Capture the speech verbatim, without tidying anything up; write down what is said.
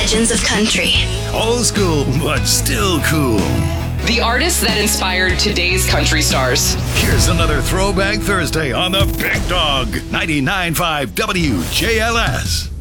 legends of country. Old school, but still cool. The artists that inspired today's country stars. Here's another Throwback Thursday on the Big Dog, ninety-nine point five W J L S.